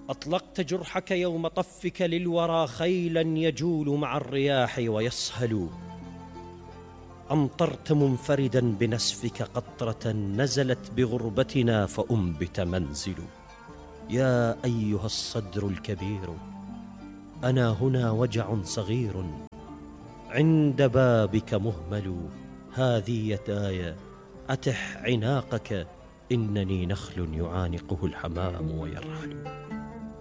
أطلقت جرحك يوم طفك للورى خيلا يجول مع الرياح ويسهل. أمطرت منفردا بنسفك قطرة نزلت بغربتنا فأنبت منزل. يا أيها الصدر الكبير، أنا هنا وجع صغير عند بابك مهمل. هذه يداي أتح عناقك، إنني نخل يعانقه الحمام ويرحل.